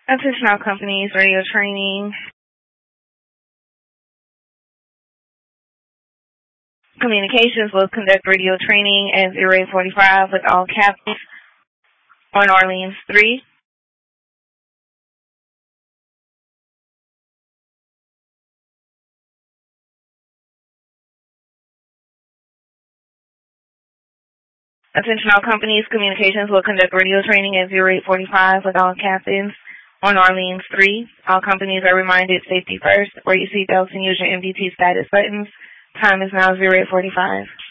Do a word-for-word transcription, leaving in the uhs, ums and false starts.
Attention all companies, radio training. Communications will conduct radio training at zero eight forty-five with all captains on Orleans three. Attention all companies, communications will conduct radio training at zero eight forty-five with all captains on Orleans three. All companies are reminded safety first. Wear your seatbelts and use your M D T status buttons. Time is now zero eight forty-five.